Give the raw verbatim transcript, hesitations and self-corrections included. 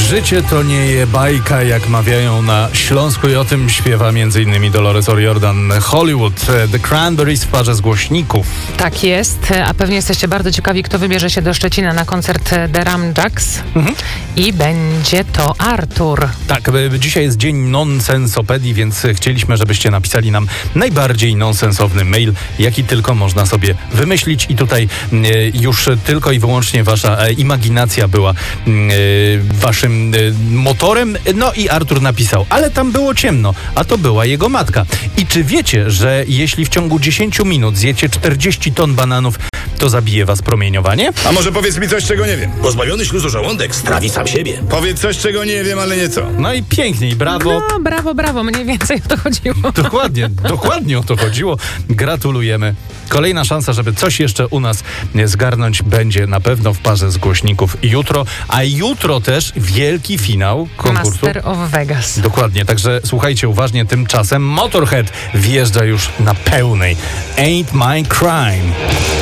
Życie to nie je bajka, jak mawiają na Śląsku, i o tym śpiewa m.in. Dolores O'Riordan. Hollywood, The Cranberries w parze z głośników. Tak jest, a pewnie jesteście bardzo ciekawi, kto wybierze się do Szczecina na koncert The Ramjacks. Mhm. I będzie to Artur. Tak, dzisiaj jest dzień nonsensopedii, więc chcieliśmy, żebyście napisali nam najbardziej nonsensowny mail, jaki tylko można sobie wymyślić, i tutaj już tylko i wyłącznie wasza imaginacja była waszym motorem. No i Artur napisał: ale tam było ciemno, a to była jego matka. I czy wiecie, że jeśli w ciągu dziesięć minut zjecie czterdzieści ton bananów, to zabije was promieniowanie? A może powiedz mi coś, czego nie wiem. Pozbawiony śluzu żołądek strawi sam siebie. Powiedz coś, czego nie wiem, ale nie co. No i pięknie, i brawo. No, brawo, brawo, mniej więcej o to chodziło. Dokładnie, dokładnie o to chodziło. Gratulujemy. Kolejna szansa, żeby coś jeszcze u nas zgarnąć, będzie na pewno w parze z głośników jutro, a jutro też wielki finał konkursu Master of Vegas. Dokładnie, także słuchajcie uważnie, tymczasem Motorhead wjeżdża już na pełnej. Ain't My Crime.